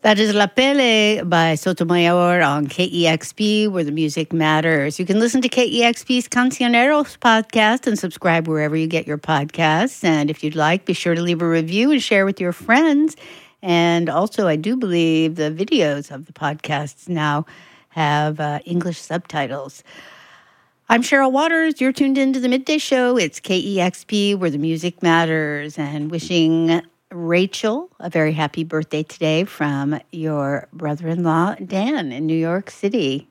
That is La Pele by Sotomayor on KEXP, where the music matters. You can listen to KEXP's Cancioneros podcast and subscribe wherever you get your podcasts. And if you'd like, be sure to leave a review and share with your friends. And also, I do believe the videos of the podcasts now have English subtitles. I'm Cheryl Waters. You're tuned into the Midday Show. It's KEXP, where the music matters, and wishing Rachel a very happy birthday today from your brother-in-law, Dan, in New York City.